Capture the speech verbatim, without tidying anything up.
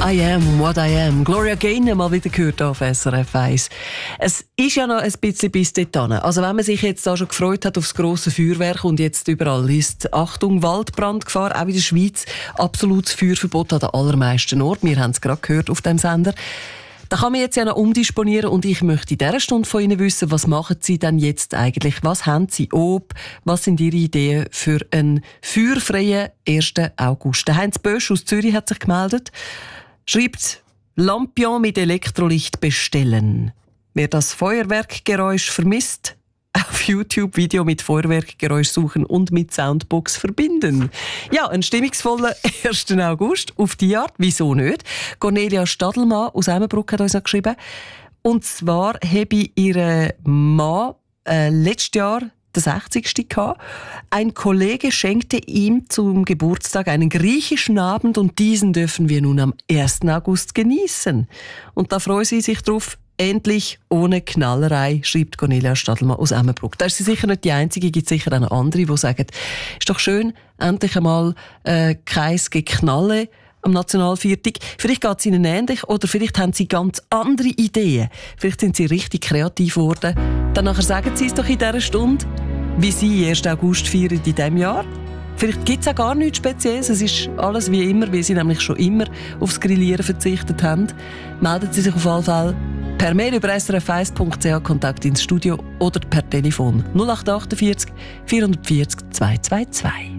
I am what I am. Gloria Gaynor mal wieder gehört auf S R F eins. Es ist ja noch ein bisschen bis dorthin. Also wenn man sich jetzt da schon gefreut hat auf das grosse Feuerwerk und jetzt überall ist, Achtung, Waldbrandgefahr, auch in der Schweiz, absolutes Feuerverbot an den allermeisten Orten. Wir haben es gerade gehört auf dem Sender. Da kann man jetzt ja noch umdisponieren und ich möchte in dieser Stunde von Ihnen wissen, was machen Sie denn jetzt eigentlich? Was haben Sie ob? Was sind Ihre Ideen für einen feuerfreien ersten August? Der Heinz Bösch aus Zürich hat sich gemeldet, schreibt, Lampion mit Elektrolicht bestellen. Wer das Feuerwerkgeräusch vermisst, auf YouTube Video mit Feuerwerkgeräusch suchen und mit Soundbox verbinden. Ja, ein stimmungsvoller ersten August auf die Art. Wieso nicht? Cornelia Stadelmann aus Emmenbruck hat uns noch geschrieben. Und zwar habe ihre Mann äh, letztes Jahr den sechzigsten gehabt. Ein Kollege schenkte ihm zum Geburtstag einen griechischen Abend und diesen dürfen wir nun am ersten August genießen. Und da freuen sie sich drauf. Endlich ohne Knallerei, schreibt Cornelia Stadelmann aus Emmenbruck. Da ist sie sicher nicht die Einzige, gibt sicher auch noch andere, die sagen, ist doch schön, endlich einmal äh, kein Geknalle am Nationalviertag. Vielleicht geht es Ihnen ähnlich oder vielleicht haben Sie ganz andere Ideen. Vielleicht sind Sie richtig kreativ geworden. Dann nachher sagen Sie es doch in dieser Stunde, wie Sie ersten August feiern in diesem Jahr. Vielleicht gibt es auch gar nichts Spezielles. Es ist alles wie immer, weil Sie nämlich schon immer aufs Grillieren verzichtet haben. Melden Sie sich auf alle Fälle per Mail über s r f eins punkt c h, Kontakt ins Studio oder per Telefon null acht acht vier vier vier vier zwei zwei zwei.